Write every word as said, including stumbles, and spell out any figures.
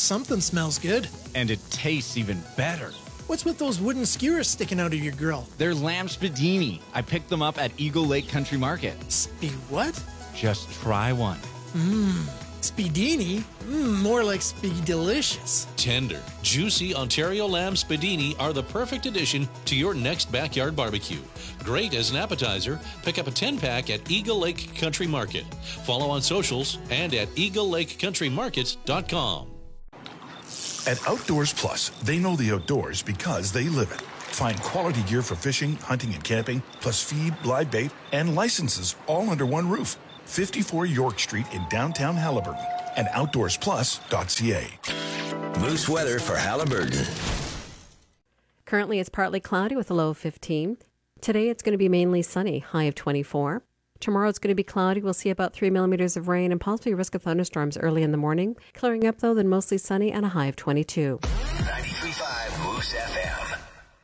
something smells good. And it tastes even better. What's with those wooden skewers sticking out of your grill? They're lamb spadini. I picked them up at Eagle Lake Country Market. Spe what? Just try one. Mmm, Spidini? Mmm, more like Speed-delicious. Tender, juicy Ontario lamb spadini are the perfect addition to your next backyard barbecue. Great as an appetizer, pick up a ten-pack at Eagle Lake Country Market. Follow on socials and at eagle lake country markets dot com. At Outdoors Plus, they know the outdoors because they live it. Find quality gear for fishing, hunting, and camping, plus feed, live bait, and licenses all under one roof. fifty-four York Street in downtown Haliburton and outdoors plus dot c a. Moose weather for Haliburton. Currently, it's partly cloudy with a low of fifteen. Today, it's going to be mainly sunny, high of twenty-four. Tomorrow, it's going to be cloudy. We'll see about three millimeters of rain and possibly a risk of thunderstorms early in the morning. Clearing up, though, then mostly sunny and a high of twenty-two. ninety-three point five Moose F M.